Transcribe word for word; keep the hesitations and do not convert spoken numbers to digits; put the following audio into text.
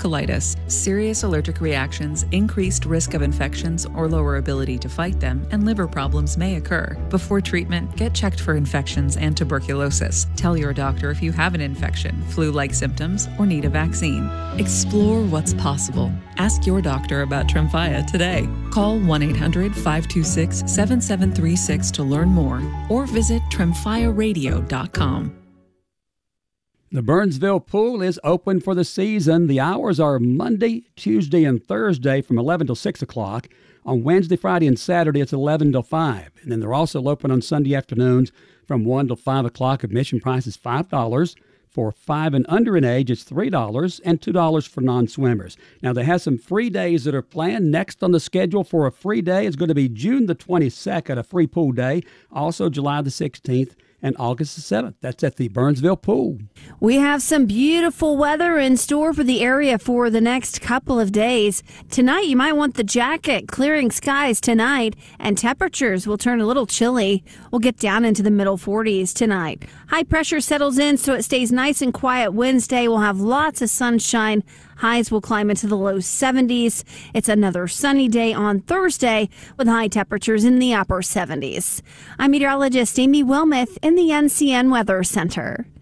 colitis, serious allergic reactions, increased risk of infections or lower ability to fight them, and liver problems may occur. Before treatment, get checked for infections and tuberculosis. Tell your doctor if you have an infection, flu-like symptoms, or need a vaccine. Explore what's possible. Ask your doctor about Tremfya today. Call one eight hundred, five two six, seven seven three six to learn more or visit tremfya radio dot com. The Burnsville Pool is open for the season. The hours are Monday, Tuesday, and Thursday from eleven till six o'clock. On Wednesday, Friday, and Saturday, it's eleven till five. And then they're also open on Sunday afternoons from one till five o'clock. Admission price is five dollars. For five and under in age, it's three dollars and two dollars for non-swimmers. Now, they have some free days that are planned. Next on the schedule for a free day is going to be June the twenty-second, a free pool day. Also, July the sixteenth and August the seventh. That's at the Burnsville Pool. We have some beautiful weather in store for the area for the next couple of days. Tonight, you might want the jacket. Clearing skies tonight, and temperatures will turn a little chilly. We'll get down into the middle forties tonight. High pressure settles in, so it stays nice and quiet Wednesday. We'll have lots of sunshine. Highs will climb into the low seventies. It's another sunny day on Thursday with high temperatures in the upper seventies. I'm meteorologist Amy Wilmoth in the N C N Weather Center.